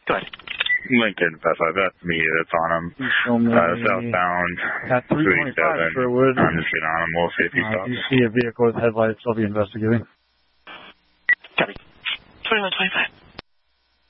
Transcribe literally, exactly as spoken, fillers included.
Go ahead. Lincoln five five, that's me, that's on him. Uh, southbound, at three twenty-five Sherwood. I'm just getting on him, we'll see if he uh, stops. If you see a vehicle with headlights, I'll be investigating. Copy. twenty-one twenty-five.